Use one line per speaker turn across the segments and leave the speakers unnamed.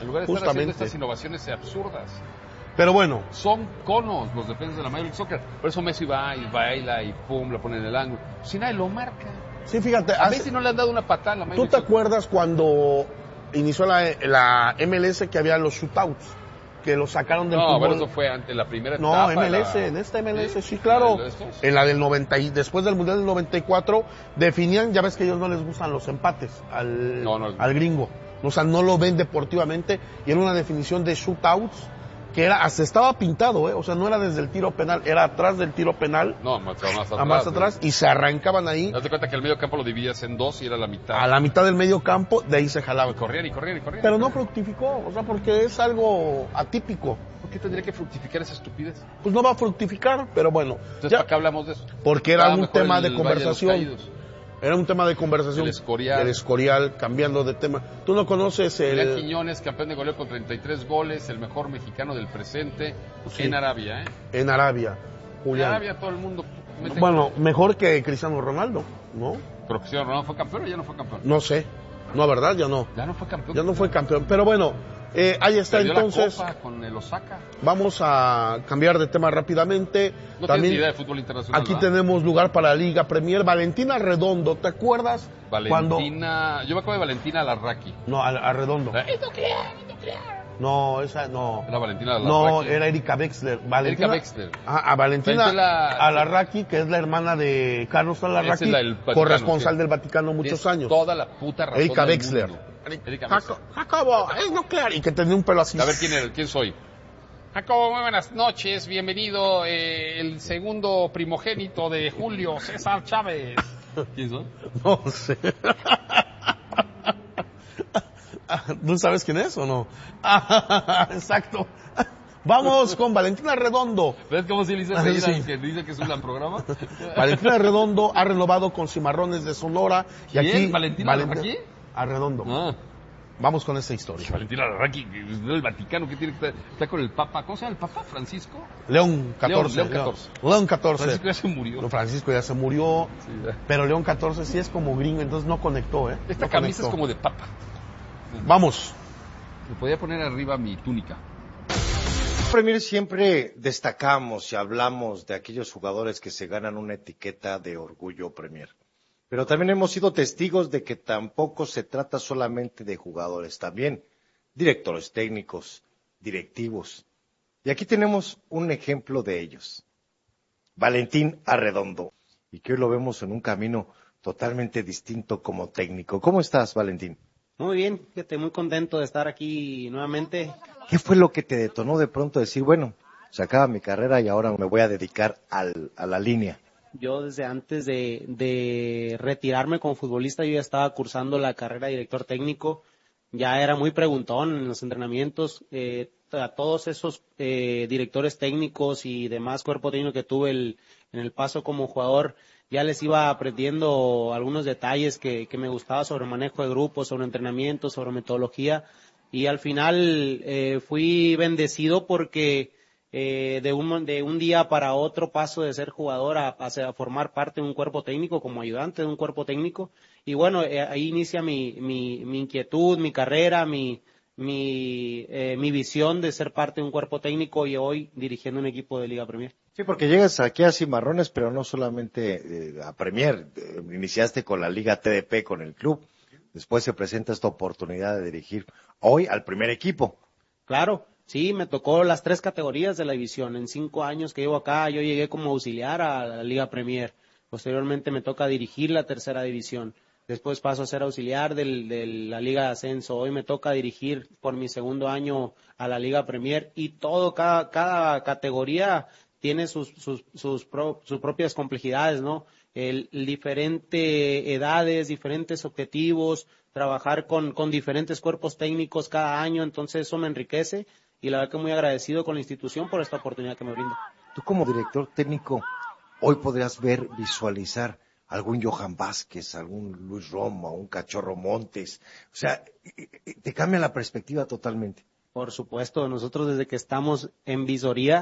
En lugar de estar haciendo estas innovaciones absurdas.
Pero bueno.
Son conos los defensas de la Major League Soccer. Por eso Messi va y baila y pum, lo pone en el ángulo. Si nadie lo marca.
Sí, fíjate.
A Messi no le han dado una patada a la Major
¿Tú
League
te
Soccer?
acuerdas cuando inició la MLS que había los shootouts? Que los sacaron del fútbol.
No, bueno, eso fue ante la primera etapa.
No, MLS, en esta MLS, sí, claro. En la del 90 y después del Mundial del 94 definían, ya ves que a ellos no les gustan los empates al gringo. O sea, no lo ven deportivamente y era una definición de shootouts que era, hasta estaba pintado, o sea, no era desde el tiro penal, era atrás del tiro penal.
No, más
atrás, y se arrancaban ahí.
Te das cuenta que el medio campo lo dividías en dos y era la mitad.
A la mitad del medio campo, de ahí se jalaba.
Y corrían.
Pero no fructificó, o sea, porque es algo atípico.
¿Por qué tendría que fructificar esa estupidez?
Pues no va a fructificar, pero bueno.
Entonces, ¿para qué hablamos de eso?
Porque era un tema de conversación. Era un tema de conversación.
El
Escorial, cambiando de tema. ¿Tú no conoces
Julián Quiñones, campeón de goleo con 33 goles, el mejor mexicano del presente, sí. En Arabia,
En Arabia, Julián.
En Arabia todo el mundo...
Bueno, mejor que Cristiano Ronaldo, ¿no?
¿Pero Cristiano Ronaldo fue campeón o ya no fue campeón?
No sé. No, ¿verdad? Ya no.
Ya no fue campeón.
Ya no fue campeón. Pero bueno, ahí está.
Perdió
entonces.
La Copa con el Osaka.
Vamos a cambiar de tema rápidamente.
No
también
tienes idea de fútbol internacional.
Aquí tenemos lugar para la Liga Premier. Valentina Redondo, ¿te acuerdas?
Valentina. Yo me acuerdo de Valentina Larraqui.
No, a Redondo. No, esa no.
Era Valentina Larraqui.
No, era Erika Wexler.
Erika Wexler.
A Valentina Alarraqui, que es la hermana de Carlos Alarraqui, corresponsal del Vaticano muchos años.
Toda la puta razón.
Erika Wexler. Jacobo, es nuclear. Y que tenía un pelo así.
A ver quién soy. Jacobo, muy buenas noches. Bienvenido, el segundo primogénito de Julio César Chávez. ¿Quién son?
No sé. ¿Tú sabes quién es o no? Exacto. Vamos con Valentina Redondo.
¿Ves cómo se le dice reír al que dice que es un programa?
Valentina Redondo ha renovado con Cimarrones de Sonora. Y aquí
¿Valentina Larraqui?
Arredondo. Vamos con esta historia.
Valentina Larraqui, del Vaticano, que tiene que estar con el Papa. ¿Cómo se llama el Papa? ¿Francisco?
León XIV. León XIV.
Francisco ya se murió.
No, Francisco ya se murió. Sí, pero León XIV sí es como gringo, entonces no conectó,
Esta camisa es como de Papa.
Vamos.
Me podía poner arriba mi túnica.
Premier siempre destacamos y hablamos de aquellos jugadores que se ganan una etiqueta de orgullo Premier. Pero también hemos sido testigos de que tampoco se trata solamente de jugadores, también directores técnicos, directivos. Y aquí tenemos un ejemplo de ellos. Valentín Arredondo. Y que hoy lo vemos en un camino totalmente distinto como técnico. ¿Cómo estás, Valentín?
Muy bien, fíjate, muy contento de estar aquí nuevamente.
¿Qué fue lo que te detonó de pronto decir, bueno, se acaba mi carrera y ahora me voy a dedicar a la línea?
Yo desde antes de retirarme como futbolista, yo ya estaba cursando la carrera de director técnico. Ya era muy preguntón en los entrenamientos. A todos esos directores técnicos y demás cuerpo técnico que tuve en el paso como jugador, ya les iba aprendiendo algunos detalles que me gustaba sobre manejo de grupos, sobre entrenamiento, sobre metodología. Y al final fui bendecido porque de un día para otro paso de ser jugador a formar parte de un cuerpo técnico, como ayudante de un cuerpo técnico. Y bueno, ahí inicia mi inquietud, mi carrera, mi visión de ser parte de un cuerpo técnico y hoy dirigiendo un equipo de Liga Premier.
Sí, porque llegas aquí a Cimarrones, pero no solamente a Premier. Iniciaste con la Liga TDP, con el club. Después se presenta esta oportunidad de dirigir hoy al primer equipo.
Claro, sí, me tocó las 3 categorías de la división. En 5 años que llevo acá, yo llegué como auxiliar a la Liga Premier. Posteriormente me toca dirigir la 3ª división. Después paso a ser auxiliar de la Liga de Ascenso. Hoy me toca dirigir por mi 2º año a la Liga Premier. Y cada categoría tiene sus propias complejidades, ¿no? Diferentes edades, diferentes objetivos, trabajar con diferentes cuerpos técnicos cada año, entonces eso me enriquece y la verdad que muy agradecido con la institución por esta oportunidad que me brinda.
Tú como director técnico, hoy podrías visualizar algún Johan Vázquez, algún Luis Romo, un Cachorro Montes, o sea, te cambia la perspectiva totalmente.
Por supuesto, nosotros desde que estamos en visoría,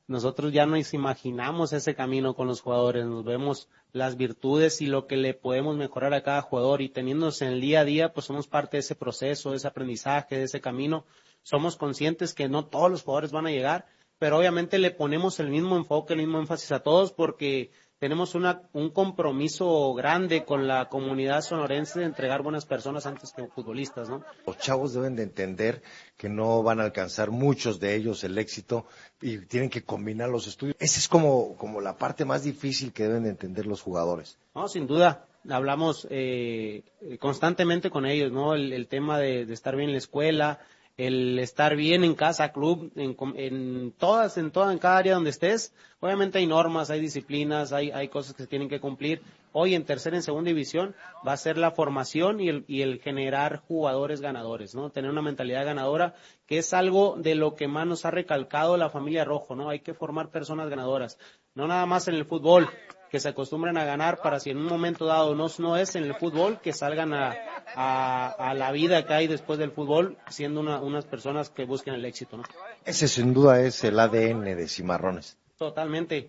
nosotros ya nos imaginamos ese camino con los jugadores, nos vemos las virtudes y lo que le podemos mejorar a cada jugador, y teniéndonos en el día a día, pues somos parte de ese proceso, de ese aprendizaje, de ese camino. Somos conscientes que no todos los jugadores van a llegar, pero obviamente le ponemos el mismo enfoque, el mismo énfasis a todos, porque tenemos un compromiso grande con la comunidad sonorense de entregar buenas personas antes que futbolistas, ¿no?
Los chavos deben de entender que no van a alcanzar muchos de ellos el éxito y tienen que combinar los estudios. Esa es como la parte más difícil que deben de entender los jugadores.
No, sin duda. Hablamos constantemente con ellos, ¿no? El tema de estar bien en la escuela, el estar bien en casa, club, en cada área donde estés. Obviamente hay normas, hay disciplinas, hay cosas que se tienen que cumplir. Hoy en tercera y en segunda división va a ser la formación y el generar jugadores ganadores, ¿no? Tener una mentalidad ganadora, que es algo de lo que más nos ha recalcado la familia Rojo, ¿no? Hay que formar personas ganadoras, no nada más en el fútbol, que se acostumbren a ganar para si en un momento dado no es en el fútbol, que salgan a la vida que hay después del fútbol, siendo unas personas que busquen el éxito, ¿no?
Ese sin duda es el ADN de Cimarrones.
Totalmente.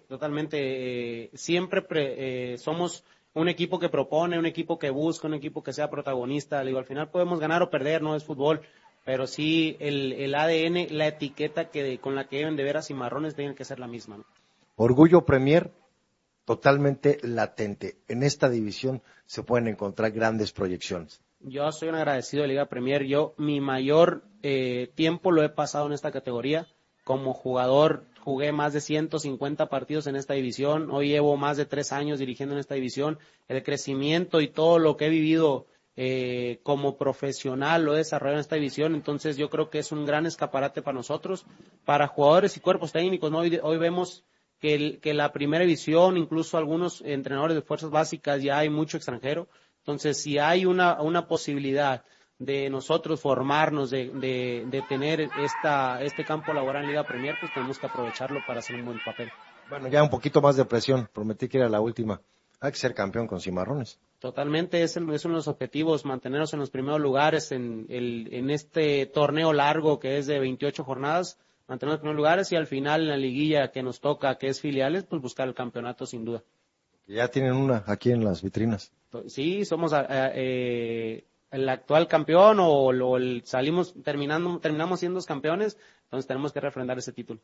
Siempre somos un equipo que propone, un equipo que busca, un equipo que sea protagonista. Digo, al final podemos ganar o perder, no es fútbol, pero sí el ADN, la etiqueta con la que deben de ver a Cimarrones tiene que ser la misma, ¿no?
Orgullo Premier, totalmente latente. En esta división se pueden encontrar grandes proyecciones.
Yo soy un agradecido de Liga Premier. Mi mayor tiempo lo he pasado en esta categoría. Como jugador jugué más de 150 partidos en esta división. Hoy llevo más de 3 años dirigiendo en esta división. El crecimiento y todo lo que he vivido como profesional lo he desarrollado en esta división. Entonces yo creo que es un gran escaparate para nosotros, para jugadores y cuerpos técnicos, ¿no? Hoy vemos que la primera división, incluso algunos entrenadores de fuerzas básicas, ya hay mucho extranjero. Entonces, si hay una posibilidad de nosotros formarnos, de tener este campo laboral en Liga Premier, pues tenemos que aprovecharlo para hacer un buen papel.
Bueno, ya un poquito más de presión. Prometí que era la última. Hay que ser campeón con Cimarrones.
Totalmente, es uno de los objetivos, mantenernos en los primeros lugares en este torneo largo que es de 28 jornadas. Mantener los primeros lugares y al final en la liguilla que nos toca, que es filiales, pues buscar el campeonato sin duda.
Ya tienen una aquí en las vitrinas.
Sí, somos el actual campeón terminamos siendo los campeones, entonces tenemos que refrendar ese título.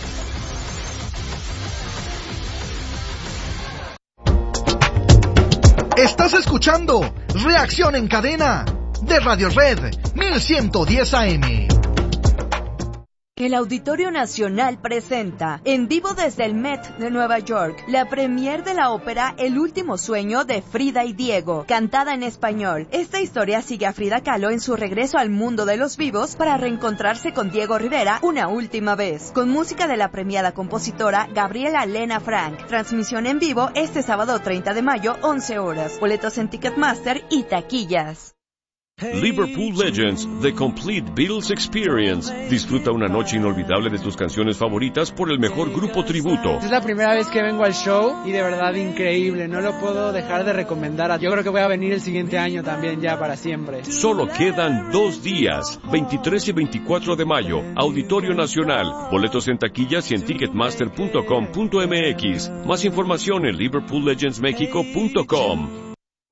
Estás escuchando Reacción en Cadena de Radio Red 1110 AM.
El Auditorio Nacional presenta, en vivo desde el Met de Nueva York, la premier de la ópera El último sueño de Frida y Diego, cantada en español. Esta historia sigue a Frida Kahlo en su regreso al mundo de los vivos para reencontrarse con Diego Rivera una última vez, con música de la premiada compositora Gabriela Lena Frank. Transmisión en vivo este sábado 30 de mayo, 11 horas. Boletos en Ticketmaster y taquillas.
Liverpool Legends, The Complete Beatles Experience. Disfruta una noche inolvidable de tus canciones favoritas por el mejor grupo tributo.
Es la primera vez que vengo al show y de verdad increíble, no lo puedo dejar de recomendar. Yo creo que voy a venir el siguiente año también ya para siempre.
Solo quedan 2 días, 23 y 24 de mayo, Auditorio Nacional. Boletos en taquillas y en ticketmaster.com.mx. Más información en liverpoollegendsmexico.com.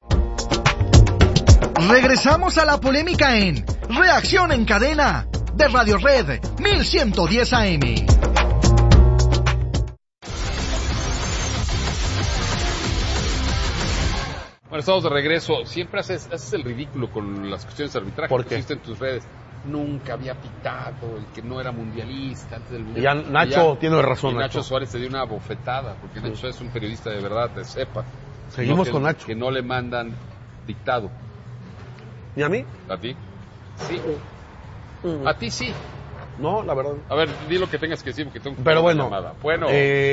Regresamos a la polémica en Reacción en Cadena de Radio Red 1110 AM.
Bueno, estamos de regreso. Siempre haces el ridículo con las cuestiones de arbitraje.
¿Por qué?
Que pusiste en tus redes. Nunca había pitado el que no era mundialista antes del mundial.
Ya Nacho tiene razón.
Y Nacho Suárez te dio una bofetada, porque Nacho es un periodista de verdad, te sepa.
Seguimos con Nacho.
Que no le mandan dictado.
¿Y a mí?
¿A ti? Sí. A ti sí.
No, la verdad.
A ver, di lo que tengas que decir, porque tengo que
Pero bueno,
llamada. Bueno.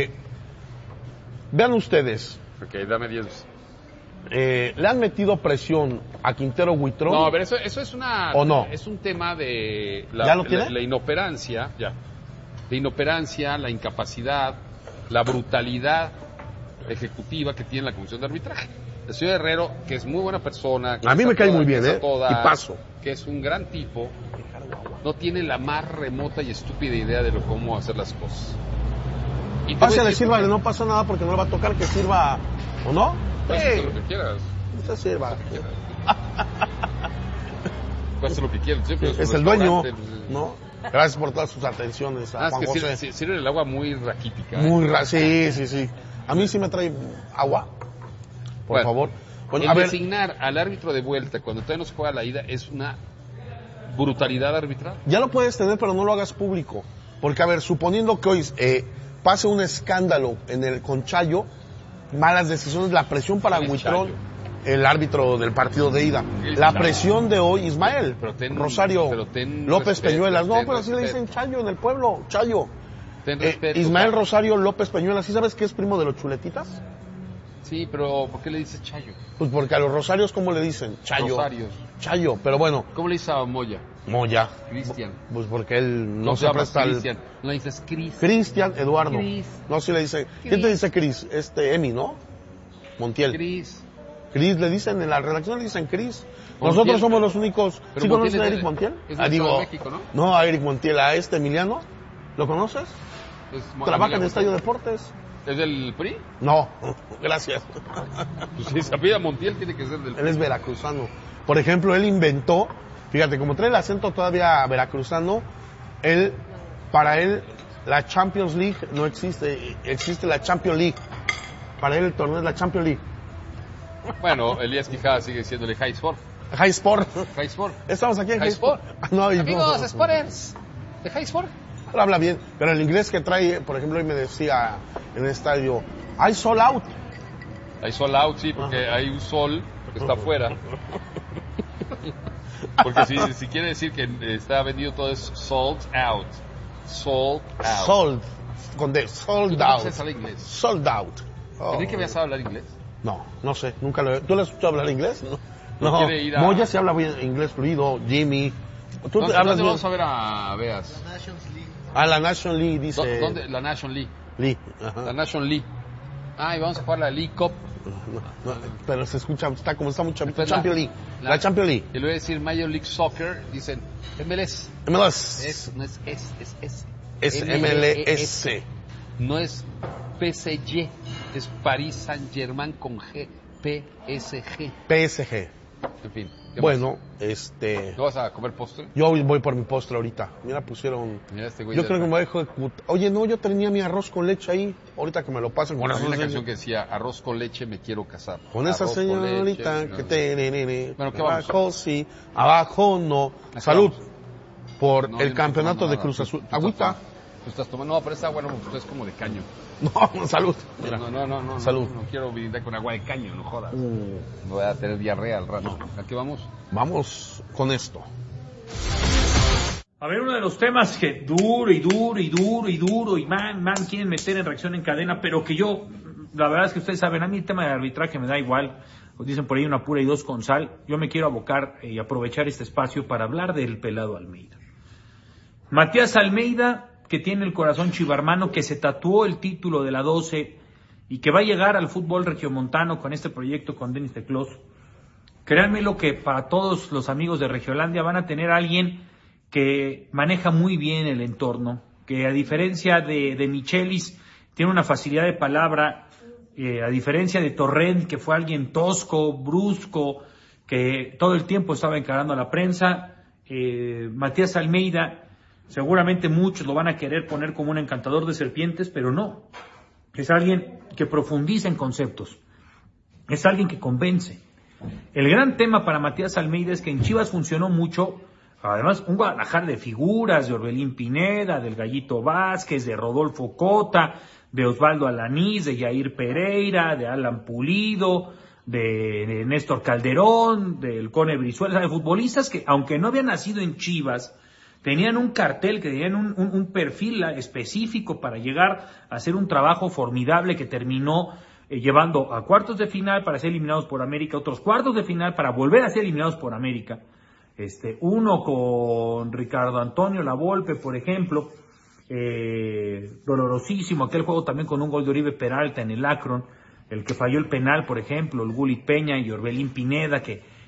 Vean ustedes.
Ok, dame 10.
¿Le han metido presión a Quintero Buitrón?
No, a ver, eso es una...
¿O no?
Es un tema de...
¿Ya lo tiene?
La inoperancia, ya. La inoperancia, la incapacidad, la brutalidad ejecutiva que tiene la Comisión de Arbitraje. El señor Herrero, que es muy buena persona...
A mí me cae muy bien, y paso.
Que es un gran tipo, no tiene la más remota y estúpida idea de cómo hacer las cosas.
Pásale, sírvale, no pasa nada porque no le va a tocar que sirva, ¿o no?
Pásate lo que quieras.
Usted sirva.
Pásate lo que quieras.
Es el dueño, ¿no? Gracias por todas sus atenciones a Juan José.
Sirve el agua muy raquítica.
Sí. A mí sí me trae agua, por favor.
Bueno, designar al árbitro de vuelta cuando todavía no se juega la ida es una brutalidad arbitral.
Ya lo puedes tener, pero no lo hagas público. Porque, a ver, suponiendo que hoy pase un escándalo con Chayo, malas decisiones, la presión para Buitrón, el árbitro del partido de ida. La presión de hoy, Ismael, Rosario López Peñuelas. No, pero así le dicen Chayo en el pueblo, Chayo. Ismael Rosario López Peñuelas, ¿sí sabes que es primo de los Chuletitas?
Sí, pero ¿por qué le dices Chayo?
Pues porque a los Rosarios, ¿cómo le dicen? Chayo.
Rosarios.
Chayo, pero bueno.
¿Cómo le dices a Moya?
Moya.
Cristian.
Pues porque él no se presta al...
Cristian. No le dices Cris.
Cristian Eduardo.
Cris.
No, sí le dice. ¿Quién te dice Cris? Emi, ¿no? Montiel.
Cris.
Cris le dicen, en la redacción le dicen Cris. Nosotros somos los únicos. ¿Sí conoces a Eric Montiel?
Es de México, ¿no?
No, a Eric Montiel, a Emiliano. ¿Lo conoces? Trabaja en Estadio Deportes.
¿Es del PRI?
No, gracias.
Pues si se apellida Montiel, tiene que ser del PRI.
Él es veracruzano. Por ejemplo, él inventó, fíjate, como trae el acento todavía veracruzano, para él, la Champions League no existe, existe la Champions League. Para él el torneo es la Champions League.
Bueno, Elías Quijada sigue siendo de High Sport.
High Sport.
High Sport.
Estamos aquí en High Sport.
Amigos, Sporters, de High Sport.
Él habla bien, pero el inglés que trae, por ejemplo, hoy me decía en el estadio, hay sold out.
Hay sold out, sí, porque hay un sol que está afuera. Porque si quiere decir que está vendido todo es sold out. Sold out.
Sold. Con D, sold out.
¿Tú sabes inglés?
Sold out.
¿Enrique me sabe hablar inglés?
No sé, nunca lo he... ¿Tú le has escuchado hablar inglés? No. Moya se habla bien inglés fluido, Jimmy.
¿Tú hablas bien? Vamos a ver a Beas.
La National League, dice...
¿Dónde? La National League.
La
National League. Y vamos a jugar la League Cup.
No, pero se escucha, está mucho... Champions League. La Champions League.
Y le voy a decir Major League Soccer, dicen MLS.
MLS.
No es S.
Es MLS.
No es PSG, es Paris Saint-Germain con G. PSG. En fin.
Bueno,
¿No vas a comer postre?
Yo voy por mi postre ahorita. Mira, pusieron...
Mira este güey.
Yo creo que me voy a ejecutar. Oye, no, yo tenía mi arroz con leche ahí. Ahorita que me lo pasen.
Bueno, hay una canción que decía, arroz con leche, me quiero casar.
Con esa señorita que te...
Bueno, ¿qué vamos?
Abajo sí, abajo no. Salud por el campeonato de Cruz Azul. Agüita.
Tú estás tomando... No, pero esa agua no, es como de caño.
No, salud. Mira.
No.
Salud.
No quiero brindar con agua de caño, no jodas. Voy a tener diarrea al rato. ¿A qué vamos?
Vamos con esto.
A ver, uno de los temas que duro y man quieren meter en Reacción en Cadena, pero que yo, la verdad es que ustedes saben, a mí el tema de arbitraje me da igual. Dicen por ahí una pura y dos con sal. Yo me quiero abocar y aprovechar este espacio para hablar del pelado Almeida. Matías Almeida, que tiene el corazón chivarmano, que se tatuó el título de la 12 y que va a llegar al fútbol regiomontano con este proyecto con Denis Teclós. Créanme lo que para todos los amigos de Regiolandia van a tener a alguien que maneja muy bien el entorno, que a diferencia de Michelis tiene una facilidad de palabra, a diferencia de Torrent, que fue alguien tosco, brusco, que todo el tiempo estaba encarando a la prensa. Matías Almeida, seguramente muchos lo van a querer poner como un encantador de serpientes, pero no. Es alguien que profundiza en conceptos. Es alguien que convence. El gran tema para Matías Almeida es que en Chivas funcionó mucho, además un Guadalajara de figuras, de Orbelín Pineda, del Gallito Vázquez, de Rodolfo Cota, de Osvaldo Alanís, de Yair Pereira, de Alan Pulido, de Néstor Calderón, del Cone Brizuela, de futbolistas que, aunque no habían nacido en Chivas, tenían un cartel, que tenían un perfil específico para llegar a hacer un trabajo formidable que terminó llevando a cuartos de final para ser eliminados por América, otros cuartos de final para volver a ser eliminados por América. Uno con Ricardo Antonio Lavolpe, por ejemplo, dolorosísimo aquel juego también con un gol de Oribe Peralta en el Akron, el que falló el penal, por ejemplo, el Gulit Peña y Orbelín Pineda, que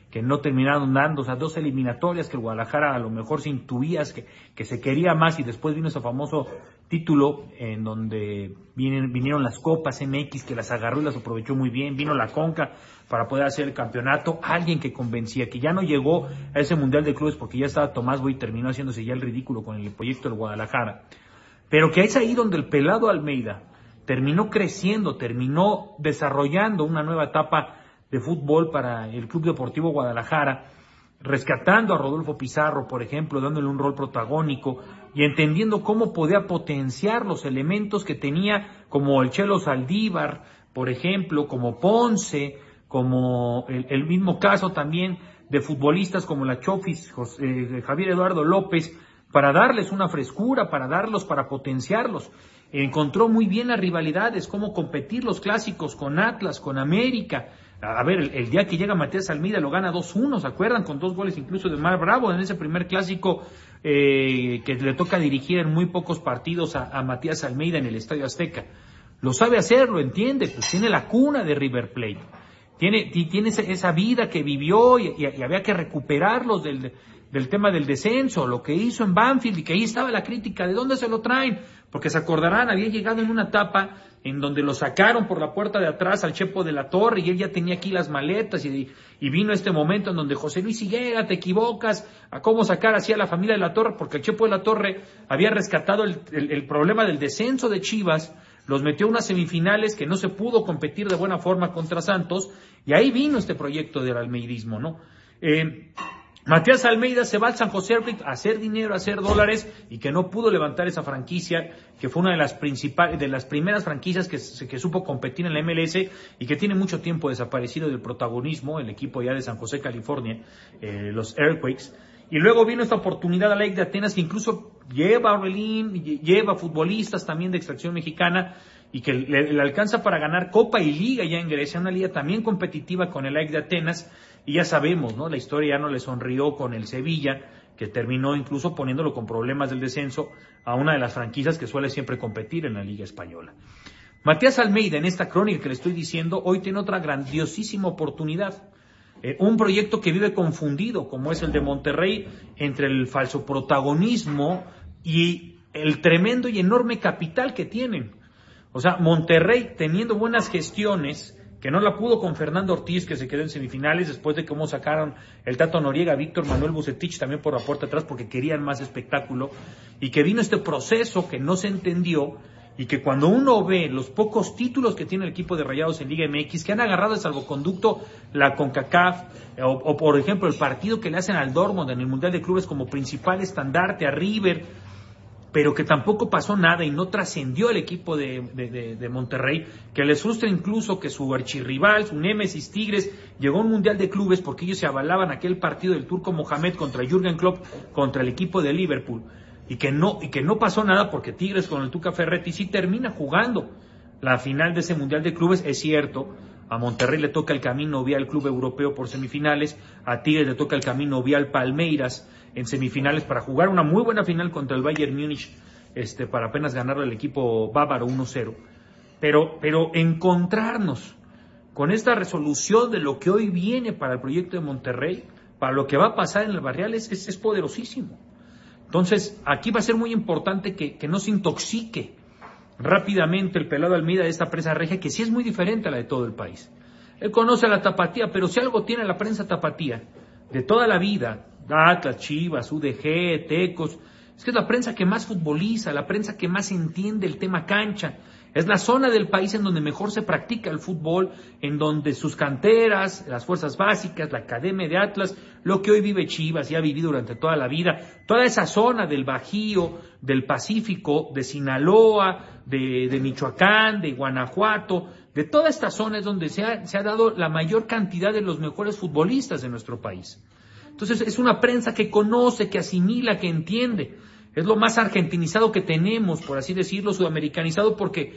que no terminaron dando, o sea, 2 eliminatorias que el Guadalajara a lo mejor se intuías que se quería más, y después vino ese famoso título en donde vinieron las Copas MX, que las agarró y las aprovechó muy bien, vino la Conca para poder hacer el campeonato, alguien que convencía, que ya no llegó a ese Mundial de Clubes porque ya estaba Tomás Boy y terminó haciéndose ya el ridículo con el proyecto del Guadalajara, pero que es ahí donde el pelado Almeida terminó creciendo, terminó desarrollando una nueva etapa de fútbol para el Club Deportivo Guadalajara, rescatando a Rodolfo Pizarro, por ejemplo, dándole un rol protagónico y entendiendo cómo podía potenciar los elementos que tenía, como el Chelo Saldívar, por ejemplo, como Ponce, como el mismo caso también de futbolistas como la Chofis, Javier Eduardo López, para darles una frescura, para potenciarlos. Encontró muy bien las rivalidades, cómo competir los clásicos con Atlas, con América. A ver, el día que llega Matías Almeida lo gana 2-1, ¿se acuerdan? Con 2 goles incluso de Mar Bravo en ese primer clásico que le toca dirigir en muy pocos partidos a Matías Almeida en el Estadio Azteca. Lo sabe hacer, lo entiende, pues tiene la cuna de River Plate. Tiene esa vida que vivió y había que recuperarlos del tema del descenso, lo que hizo en Banfield, y que ahí estaba la crítica, ¿de dónde se lo traen? Porque se acordarán, había llegado en una etapa en donde lo sacaron por la puerta de atrás al Chepo de la Torre y él ya tenía aquí las maletas y vino este momento en donde José Luis Higuera, te equivocas, a cómo sacar así a la familia de la Torre, porque el Chepo de la Torre había rescatado el problema del descenso de Chivas, los metió a unas semifinales que no se pudo competir de buena forma contra Santos, y ahí vino este proyecto del almeidismo, ¿no? Matías Almeida se va al San José Earthquakes a hacer dinero, a hacer dólares, y que no pudo levantar esa franquicia, que fue una de las primeras franquicias que supo competir en la MLS y que tiene mucho tiempo desaparecido del protagonismo, el equipo ya de San José, California, los Earthquakes. Y luego vino esta oportunidad a la AEK de Atenas, que incluso lleva a Orbelín, lleva futbolistas también de extracción mexicana, y que le alcanza para ganar Copa y Liga ya en Grecia, una liga también competitiva con el AEK de Atenas. Y ya sabemos, ¿no? La historia ya no le sonrió con el Sevilla, que terminó incluso poniéndolo con problemas del descenso a una de las franquicias que suele siempre competir en la Liga Española. Matías Almeida, en esta crónica que le estoy diciendo, hoy tiene otra grandiosísima oportunidad. Un proyecto que vive confundido, como es el de Monterrey, entre el falso protagonismo y el tremendo y enorme capital que tienen. O sea, Monterrey, teniendo buenas gestiones, que no la pudo con Fernando Ortiz, que se quedó en semifinales después de cómo sacaron el Tato Noriega, Víctor Manuel Bucetich también por la puerta atrás porque querían más espectáculo, y que vino este proceso que no se entendió, y que cuando uno ve los pocos títulos que tiene el equipo de Rayados en Liga MX, que han agarrado de salvoconducto la CONCACAF, o por ejemplo el partido que le hacen al Dortmund en el Mundial de Clubes como principal estandarte a River, pero que tampoco pasó nada y no trascendió el equipo de Monterrey, que les frustra incluso que su archirrival, su némesis Tigres, llegó a un Mundial de Clubes porque ellos se avalaban aquel partido del Turco Mohamed contra Jürgen Klopp, contra el equipo de Liverpool, y que no pasó nada porque Tigres con el Tuca Ferretti sí termina jugando la final de ese Mundial de Clubes. Es cierto, a Monterrey le toca el camino vía el Club Europeo por semifinales, a Tigres le toca el camino vía el Palmeiras en semifinales para jugar una muy buena final contra el Bayern Múnich, para apenas ganarle al equipo bávaro 1-0. Pero encontrarnos con esta resolución de lo que hoy viene para el proyecto de Monterrey, para lo que va a pasar en el Barrial, es poderosísimo. Entonces, aquí va a ser muy importante que no se intoxique rápidamente el pelado Almeida de esta prensa regia, que sí es muy diferente a la de todo el país. Él conoce a la tapatía, pero si algo tiene la prensa tapatía de toda la vida, Atlas, Chivas, UDG, Tecos, es que es la prensa que más futboliza, la prensa que más entiende el tema cancha. Es la zona del país en donde mejor se practica el fútbol, en donde sus canteras, las fuerzas básicas, la academia de Atlas, lo que hoy vive Chivas y ha vivido durante toda la vida, toda esa zona del Bajío, del Pacífico, de Sinaloa, de Michoacán, de Guanajuato, de toda esta zona es donde se ha dado la mayor cantidad de los mejores futbolistas de nuestro país. Entonces es una prensa que conoce, que asimila, que entiende. Es lo más argentinizado que tenemos, por así decirlo, sudamericanizado, porque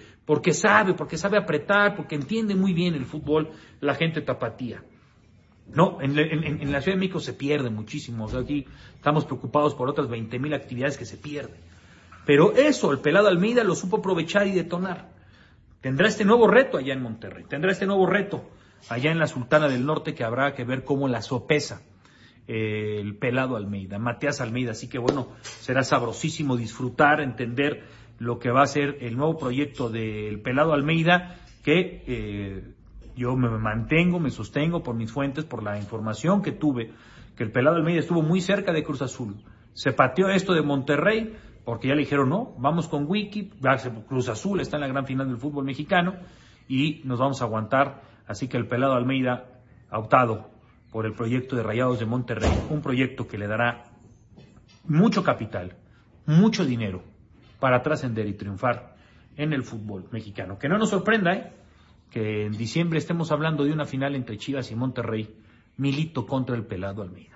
sabe apretar, porque entiende muy bien el fútbol, la gente tapatía. No, en la Ciudad de México se pierde muchísimo. O sea, aquí estamos preocupados por otras 20,000 actividades que se pierden. Pero eso, el pelado Almeida lo supo aprovechar y detonar. Tendrá este nuevo reto allá en Monterrey, tendrá este nuevo reto allá en la Sultana del Norte, que habrá que ver cómo la sopesa el pelado Almeida, Matías Almeida. Así que bueno, será sabrosísimo disfrutar, entender lo que va a ser el nuevo proyecto del pelado Almeida, que yo me sostengo por mis fuentes, por la información que tuve, que el pelado Almeida estuvo muy cerca de Cruz Azul. Se pateó esto de Monterrey, porque ya le dijeron, no, vamos con Wiki, Cruz Azul está en la gran final del fútbol mexicano y nos vamos a aguantar. Así que el pelado Almeida ha optado por el proyecto de Rayados de Monterrey, un proyecto que le dará mucho capital, mucho dinero para trascender y triunfar en el fútbol mexicano. Que no nos sorprenda, que en diciembre estemos hablando de una final entre Chivas y Monterrey, Milito contra el pelado Almeida.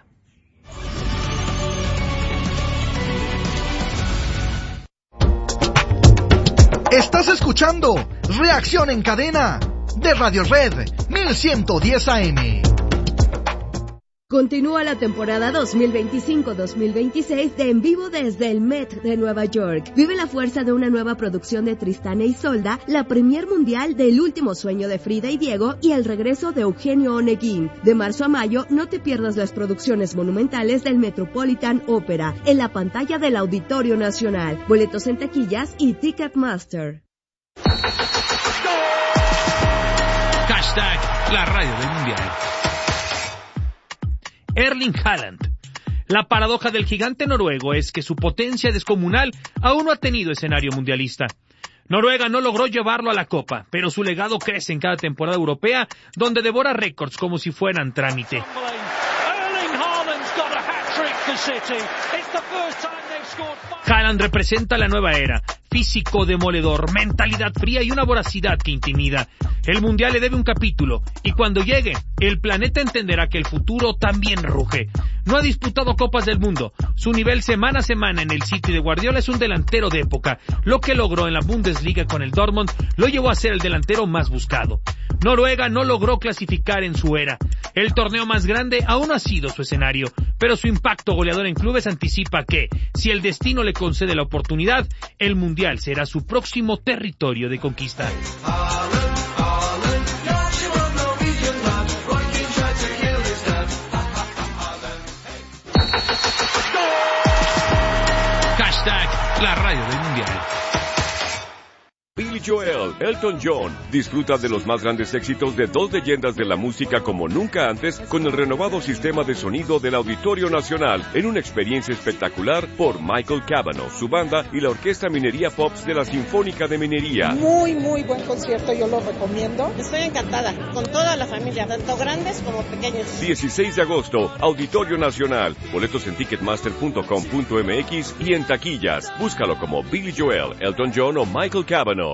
Estás escuchando Reacción en Cadena de Radio Red 1110 AM.
Continúa la temporada 2025-2026 de En Vivo desde el Met de Nueva York. Vive la fuerza de una nueva producción de Tristán e Isolda, la premier mundial de El último sueño de Frida y Diego y el regreso de Eugenio Oneguín. De marzo a mayo, no te pierdas las producciones monumentales del Metropolitan Opera en la pantalla del Auditorio Nacional. Boletos en taquillas y Ticketmaster.
Hashtag la radio del mundial. Erling Haaland. La paradoja del gigante noruego es que su potencia descomunal aún no ha tenido escenario mundialista. Noruega no logró llevarlo a la Copa, pero su legado crece en cada temporada europea, donde devora récords como si fueran trámite. Haaland representa la nueva era, físico demoledor, mentalidad fría y una voracidad que intimida. El Mundial le debe un capítulo, y cuando llegue, el planeta entenderá que el futuro también ruge. No ha disputado Copas del Mundo. Su nivel semana a semana en el City de Guardiola es un delantero de época. Lo que logró en la Bundesliga con el Dortmund lo llevó a ser el delantero más buscado. Noruega no logró clasificar en su era. El torneo más grande aún no ha sido su escenario, pero su impacto goleador en clubes anticipa que, si el destino le concede la oportunidad, el Mundial será su próximo territorio de conquista. Hashtag la radio del mundial.
Billy Joel, Elton John, disfruta de los más grandes éxitos de dos leyendas de la música como nunca antes con el renovado sistema de sonido del Auditorio Nacional en una experiencia espectacular por Michael Cavanaugh, su banda y la Orquesta Minería Pops de la Sinfónica de Minería.
Muy buen concierto, yo lo recomiendo. Estoy encantada, con toda la familia, tanto grandes como pequeños.
16 de agosto, Auditorio Nacional. Boletos en ticketmaster.com.mx y en taquillas. Búscalo como Billy Joel, Elton John o Michael Cavanaugh.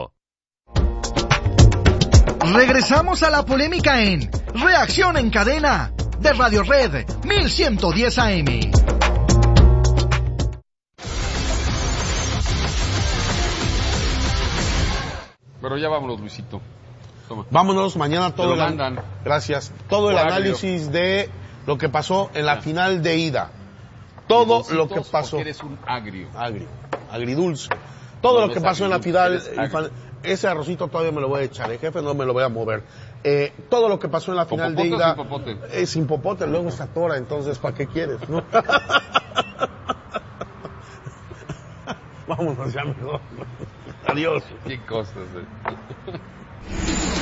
Regresamos a la polémica en Reacción en Cadena de Radio Red 1110 AM.
Pero ya vámonos, Luisito. Toma.
Vámonos, mañana todo
Gracias.
Todo el análisis de lo que pasó en la final de ida. Todo lo que pasó.
Eres un
agridulce. Todo lo que pasó en la final. Ese arrocito todavía me lo voy a echar, el jefe no me lo voy a mover. Todo lo que pasó en la final de ida. Sin popote, luego se atora, entonces ¿para qué quieres? ¿No? Vámonos ya mejor. Adiós.
Qué cosas.